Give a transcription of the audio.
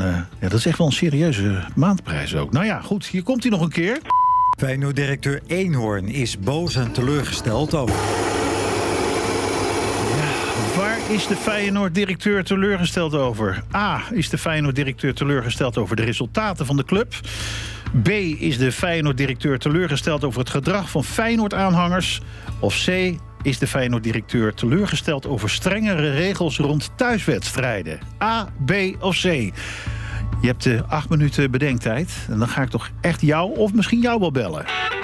dat is echt wel een serieuze maandprijs ook. Nou ja, goed, hier komt hij nog een keer. Feyenoord-directeur Eenhoorn is boos en teleurgesteld over... Waar is de Feyenoord-directeur teleurgesteld over? A. Is de Feyenoord-directeur teleurgesteld over de resultaten van de club? B. Is de Feyenoord-directeur teleurgesteld over het gedrag van Feyenoord-aanhangers? Of C. Is de Feyenoord-directeur teleurgesteld over strengere regels rond thuiswedstrijden? A, B of C? Je hebt 8 minuten bedenktijd. En dan ga ik toch echt jou of misschien jou wel bellen.